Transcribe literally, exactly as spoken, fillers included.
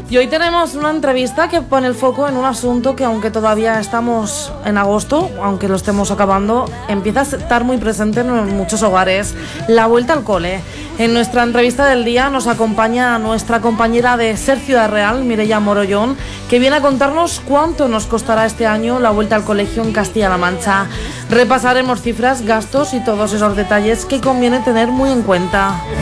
Y hoy tenemos una entrevista que pone el foco en un asunto que, aunque todavía estamos en agosto, aunque lo estemos acabando, empieza a estar muy presente en muchos hogares: la vuelta al cole. En nuestra entrevista del día nos acompaña nuestra compañera de Ser Ciudad Real, Mireia Morollón, que viene a contarnos cuánto nos costará este año la vuelta al colegio en Castilla-La Mancha. Repasaremos cifras, gastos y todos esos detalles que conviene tener muy en cuenta.